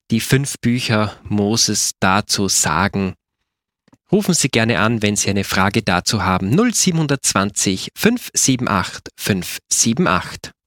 die 5 Bücher Moses dazu sagen. Rufen Sie gerne an, wenn Sie eine Frage dazu haben. 0720 578 578.